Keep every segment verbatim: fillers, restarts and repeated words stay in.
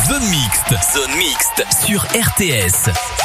Zone Mixte. Zone Mixte sur R T S.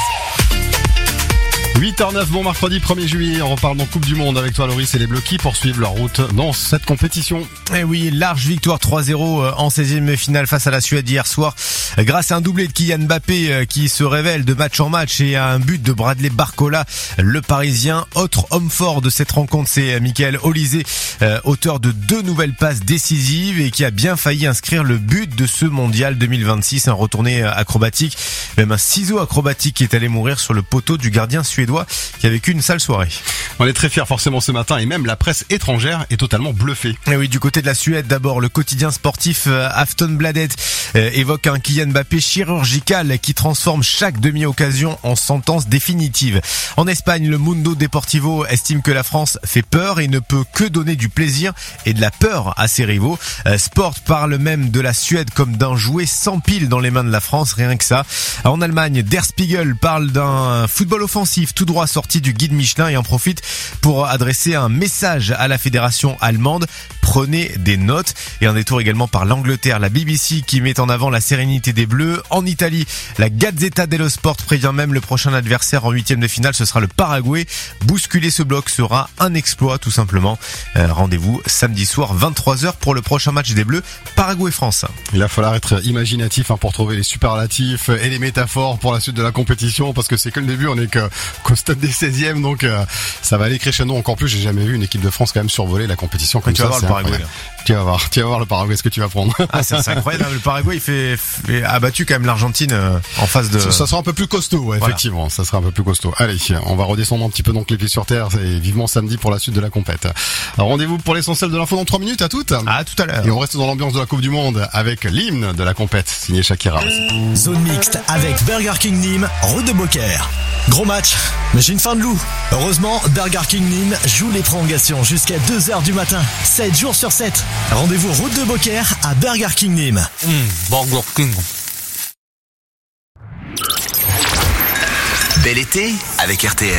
huit heures neuf, bon mercredi premier juillet, on reparle donc Coupe du Monde avec toi Loris et les Bleus qui poursuivent leur route dans cette compétition. Et oui, large victoire trois zéro en seizième finale face à la Suède hier soir grâce à un doublé de Kylian Mbappé qui se révèle de match en match et à un but de Bradley Barcola, le Parisien. Autre homme fort de cette rencontre, c'est Michael Olise, auteur de deux nouvelles passes décisives et qui a bien failli inscrire le but de ce mondial deux mille vingt-six, un retourné acrobatique, même un ciseau acrobatique qui est allé mourir sur le poteau du gardien suédois qui a vécu une sale soirée. On est très fiers forcément ce matin et même la presse étrangère est totalement bluffée. Et oui, du côté de la Suède d'abord, le quotidien sportif Aftonbladet euh, évoque un Kylian Mbappé chirurgical qui transforme chaque demi-occasion en sentence définitive. En Espagne, le Mundo Deportivo estime que la France fait peur et ne peut que donner du plaisir et de la peur à ses rivaux. Euh, Sport parle même de la Suède comme d'un jouet sans pile dans les mains de la France, rien que ça. En Allemagne, Der Spiegel parle d'un football offensif tout droit sorti du guide Michelin et en profite pour adresser un message à la fédération allemande. Prenez des notes. Et un détour également par l'Angleterre, la B B C qui met en avant la sérénité des Bleus. En Italie, la Gazzetta dello Sport prévient même le prochain adversaire en huitième de finale, ce sera le Paraguay. Bousculer ce bloc sera un exploit tout simplement. Euh, rendez-vous samedi soir vingt-trois heures pour le prochain match des Bleus, Paraguay-France. Il va falloir être imaginatif hein, pour trouver les superlatifs et les métaphores pour la suite de la compétition parce que c'est que le début, on est que, qu'au stade des seizièmes donc euh, ça va aller crescendo encore plus. J'ai jamais vu une équipe de France quand même survoler la compétition comme tu ça. Vas voir le Paraguay, tu vas voir, tu vas voir le Paraguay, ce que tu vas prendre. Ah, c'est, c'est incroyable. Le Paraguay, il fait, fait a battu quand même l'Argentine euh, en face de. Ça, ça sera un peu plus costaud, ouais, voilà. Effectivement, ça sera un peu plus costaud. Allez, on va redescendre un petit peu donc les pieds sur terre et vivement samedi pour la suite de la compète. Alors, rendez-vous pour l'essentiel de l'info dans trois minutes. À toutes. À tout à l'heure. Et on reste dans l'ambiance de la Coupe du Monde avec l'hymne de la compète signé Shakira. Zone Mixte avec Burger King Nîmes, route de Beaucaire. Gros match, mais j'ai une faim de loup. Heureusement, Burger King Nîmes joue les prolongations jusqu'à deux heures du matin, sept jours sur sept. Rendez-vous route de Beaucaire à Burger King Nîmes. Mmh, Burger King. Bel été avec R T S.